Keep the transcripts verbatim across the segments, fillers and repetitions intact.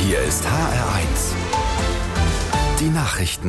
Hier ist H R eins. Die Nachrichten.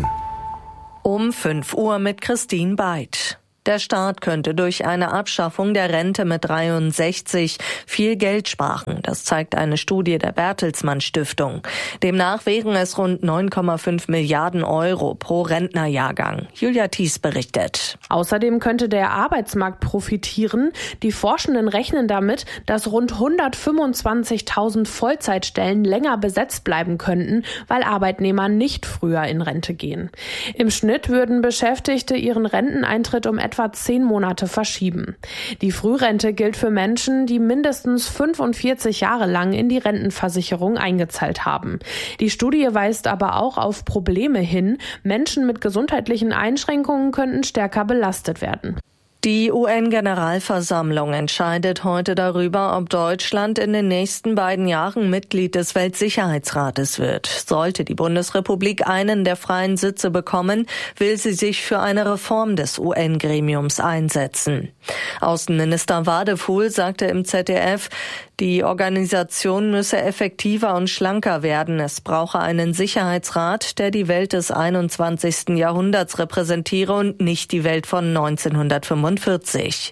Um fünf Uhr mit Christine Beid. Der Staat könnte durch eine Abschaffung der Rente mit dreiundsechzig viel Geld sparen. Das zeigt eine Studie der Bertelsmann Stiftung. Demnach wären es rund neun Komma fünf Milliarden Euro pro Rentnerjahrgang. Julia Thies berichtet. Außerdem könnte der Arbeitsmarkt profitieren. Die Forschenden rechnen damit, dass rund hundertfünfundzwanzigtausend Vollzeitstellen länger besetzt bleiben könnten, weil Arbeitnehmer nicht früher in Rente gehen. Im Schnitt würden Beschäftigte ihren Renteneintritt um etwa etwa zehn Monate verschieben. Die Frührente gilt für Menschen, die mindestens fünfundvierzig Jahre lang in die Rentenversicherung eingezahlt haben. Die Studie weist aber auch auf Probleme hin. Menschen mit gesundheitlichen Einschränkungen könnten stärker belastet werden. Die U N-Generalversammlung entscheidet heute darüber, ob Deutschland in den nächsten beiden Jahren Mitglied des Weltsicherheitsrates wird. Sollte die Bundesrepublik einen der freien Sitze bekommen, will sie sich für eine Reform des U N-Gremiums einsetzen. Außenminister Wadefuhl sagte im Z D F, die Organisation müsse effektiver und schlanker werden. Es brauche einen Sicherheitsrat, der die Welt des einundzwanzigsten Jahrhunderts repräsentiere und nicht die Welt von neunzehnhundertfünfundvierzig.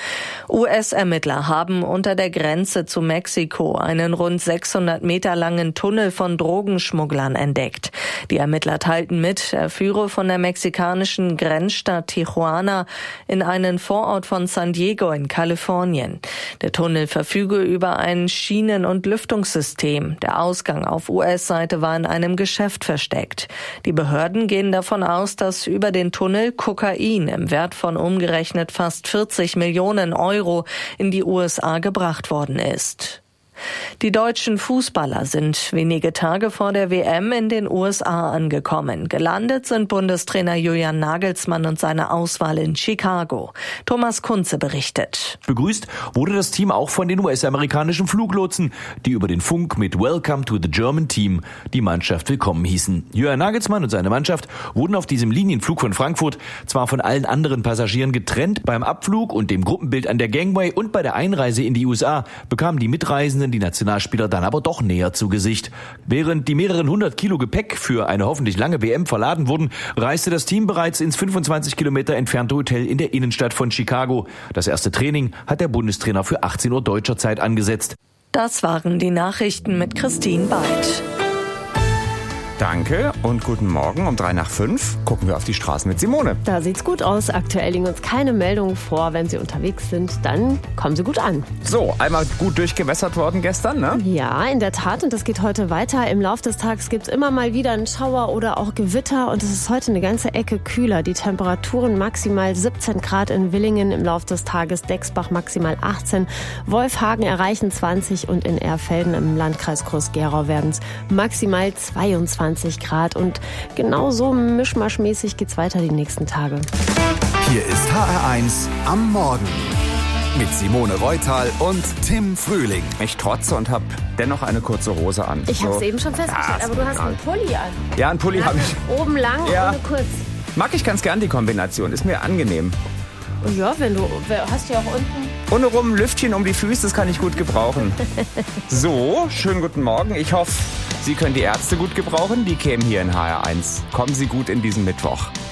U S-Ermittler haben unter der Grenze zu Mexiko einen rund sechshundert Meter langen Tunnel von Drogenschmugglern entdeckt. Die Ermittler teilten mit, er führe von der mexikanischen Grenzstadt Tijuana in einen Vorort von San Diego in Kalifornien. Der Tunnel verfüge über ein Schienen- und Lüftungssystem. Der Ausgang auf U S-Seite war in einem Geschäft versteckt. Die Behörden gehen davon aus, dass über den Tunnel Kokain im Wert von umgerechnet fast vierzig Millionen Euro in die U S A gebracht worden ist. Die deutschen Fußballer sind wenige Tage vor der W M in den U S A angekommen. Gelandet sind Bundestrainer Julian Nagelsmann und seine Auswahl in Chicago. Thomas Kunze berichtet. Begrüßt wurde das Team auch von den U S-amerikanischen Fluglotsen, die über den Funk mit Welcome to the German Team die Mannschaft willkommen hießen. Julian Nagelsmann und seine Mannschaft wurden auf diesem Linienflug von Frankfurt zwar von allen anderen Passagieren getrennt, beim Abflug und dem Gruppenbild an der Gangway und bei der Einreise in die U S A bekamen die Mitreisenden die Nationalspieler dann aber doch näher zu Gesicht. Während die mehreren hundert Kilo Gepäck für eine hoffentlich lange W M verladen wurden, reiste das Team bereits ins fünfundzwanzig Kilometer entfernte Hotel in der Innenstadt von Chicago. Das erste Training hat der Bundestrainer für achtzehn Uhr deutscher Zeit angesetzt. Das waren die Nachrichten mit Christine Beid. Danke und guten Morgen. Um drei nach fünf gucken wir auf die Straßen mit Simone. Da sieht's gut aus. Aktuell liegen uns keine Meldungen vor. Wenn Sie unterwegs sind, dann kommen Sie gut an. So, einmal gut durchgewässert worden gestern, ne? Ja, in der Tat. Und das geht heute weiter. Im Laufe des Tages gibt's immer mal wieder einen Schauer oder auch Gewitter. Und es ist heute eine ganze Ecke kühler. Die Temperaturen maximal siebzehn Grad in Willingen. Im Laufe des Tages Dexbach maximal achtzehn. Wolfhagen erreichen zwanzig. Und in Erfelden im Landkreis Groß-Gerau werden es maximal zweiundzwanzig Grad und genau so mischmaschmäßig geht's weiter die nächsten Tage. Hier ist H R eins am Morgen mit Simone Reutal und Tim Frühling. Ich trotze und habe dennoch eine kurze Hose an. Ich so. habe es eben schon festgestellt, ja, aber du hast einen Pulli an. Ja, einen Pulli habe ich. Oben lang ja. und kurz. Mag ich ganz gern die Kombination, ist mir angenehm. Ja, wenn du hast ja auch unten. Ohne rum Lüftchen um die Füße, das kann ich gut gebrauchen. So, schönen guten Morgen. Ich hoffe, Sie können die Ärzte gut gebrauchen. Die kämen hier in H R eins. Kommen Sie gut in diesen Mittwoch.